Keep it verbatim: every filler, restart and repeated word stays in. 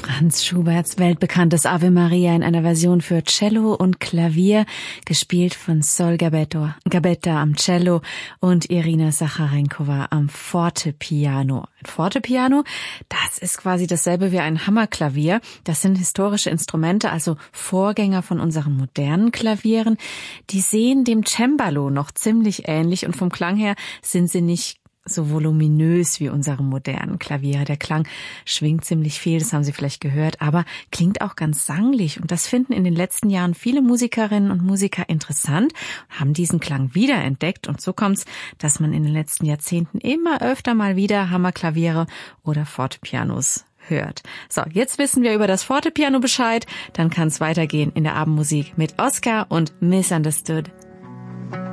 Franz Schuberts weltbekanntes Ave Maria in einer Version für Cello und Klavier, gespielt von Sol Gabetto, Gabetta am Cello und Irina Sacharenkova am Fortepiano. Ein Fortepiano, das ist quasi dasselbe wie ein Hammerklavier. Das sind historische Instrumente, also Vorgänger von unseren modernen Klavieren. Die sehen dem Cembalo noch ziemlich ähnlich und vom Klang her sind sie nicht so voluminös wie unsere modernen Klaviere. Der Klang schwingt ziemlich viel, das haben Sie vielleicht gehört, aber klingt auch ganz sanglich. Und das finden in den letzten Jahren viele Musikerinnen und Musiker interessant, haben diesen Klang wiederentdeckt. Und so kommt's, dass man in den letzten Jahrzehnten immer öfter mal wieder Hammerklaviere oder Fortepianos hört. So, jetzt wissen wir über das Fortepiano Bescheid. Dann kann es weitergehen in der Abendmusik mit Oscar und Misunderstood.